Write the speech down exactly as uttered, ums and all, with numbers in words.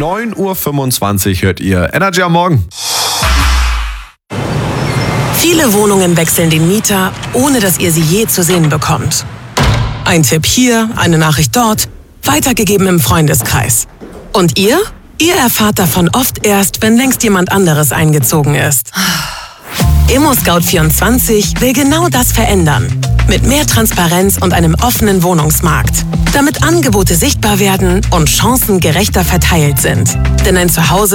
neun Uhr fünfundzwanzig hört ihr Energy am Morgen. Viele Wohnungen wechseln den Mieter, ohne dass ihr sie je zu sehen bekommt. Ein Tipp hier, eine Nachricht dort, weitergegeben im Freundeskreis. Und ihr? Ihr erfahrt davon oft erst, wenn längst jemand anderes eingezogen ist. ImmoScout vierundzwanzig will genau das verändern. Mit mehr Transparenz und einem offenen Wohnungsmarkt. Damit Angebote sichtbar werden und Chancen gerechter verteilt sind. Denn ein Zuhause